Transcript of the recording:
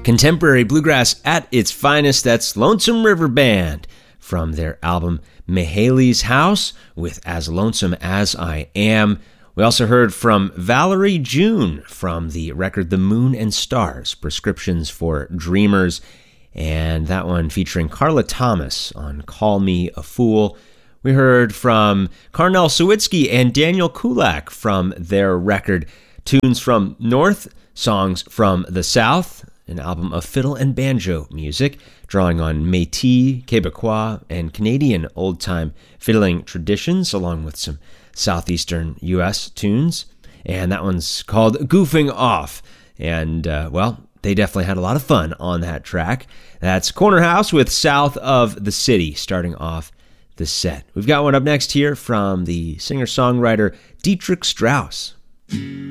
Contemporary bluegrass at its finest. That's Lonesome River Band from their album Mahaley's House with As Lonesome as I Am. We also heard from Valerie June from the record The Moon and Stars, Prescriptions for Dreamers, and that one featuring Carla Thomas on Call Me a Fool. We heard from Carnell Sawicki and Daniel Kulak from their record Tunes from North, Songs from the South, an album of fiddle and banjo music, drawing on Métis, Québécois, and Canadian old-time fiddling traditions, along with some southeastern U.S. tunes. And that one's called Goofing Off. And, they definitely had a lot of fun on that track. That's Corner House with South of the City, starting off the set. We've got one up next here from the singer-songwriter Dietrich Strauss.